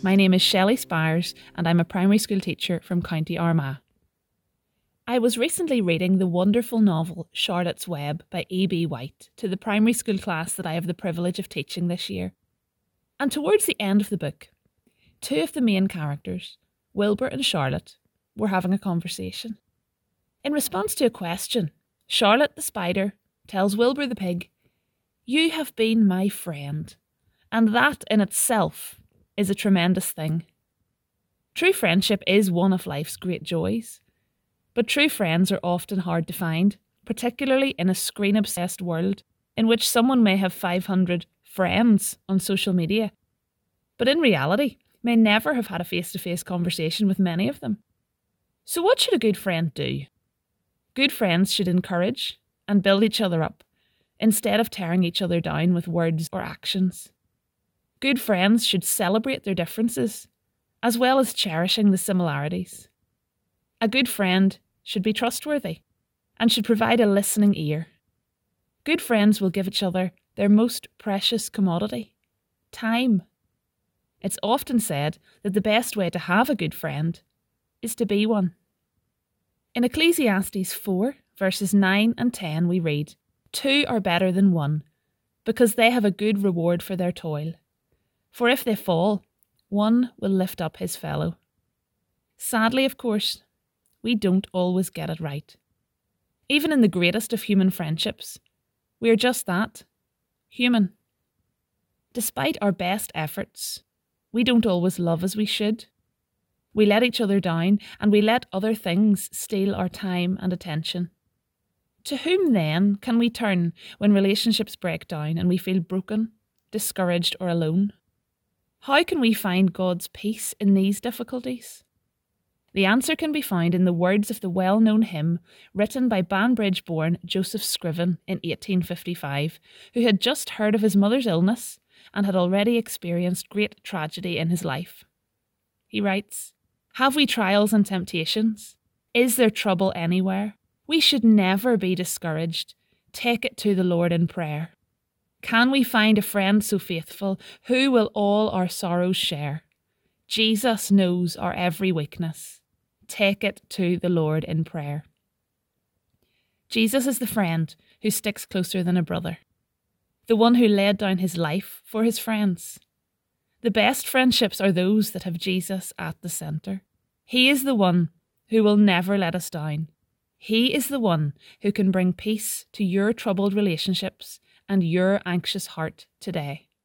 My name is Shelley Spires and I'm a primary school teacher from County Armagh. I was recently reading the wonderful novel Charlotte's Web by E.B. White to the primary school class that I have the privilege of teaching this year. And towards the end of the book, two of the main characters, Wilbur and Charlotte, were having a conversation. In response to a question, Charlotte the spider tells Wilbur the pig, "You have been my friend," and that in itself is a tremendous thing. True friendship is one of life's great joys, but true friends are often hard to find, particularly in a screen-obsessed world in which someone may have 500 friends on social media, but in reality may never have had a face-to-face conversation with many of them. So what should a good friend do? Good friends should encourage and build each other up, instead of tearing each other down with words or actions. Good friends should celebrate their differences, as well as cherishing the similarities. A good friend should be trustworthy, and should provide a listening ear. Good friends will give each other their most precious commodity, time. It's often said that the best way to have a good friend is to be one. In Ecclesiastes 4, verses 9 and 10 we read, "Two are better than one, because they have a good reward for their toil. For if they fall, one will lift up his fellow." Sadly, of course, we don't always get it right. Even in the greatest of human friendships, we are just that, human. Despite our best efforts, we don't always love as we should. We let each other down, and we let other things steal our time and attention. To whom then can we turn when relationships break down and we feel broken, discouraged or alone? How can we find God's peace in these difficulties? The answer can be found in the words of the well-known hymn written by Banbridge-born Joseph Scriven in 1855, who had just heard of his mother's illness and had already experienced great tragedy in his life. He writes, "Have we trials and temptations? Is there trouble anywhere? We should never be discouraged. Take it to the Lord in prayer. Can we find a friend so faithful who will all our sorrows share? Jesus knows our every weakness. Take it to the Lord in prayer." Jesus is the friend who sticks closer than a brother, the one who laid down his life for his friends. The best friendships are those that have Jesus at the centre. He is the one who will never let us down. He is the one who can bring peace to your troubled relationships and your anxious heart today.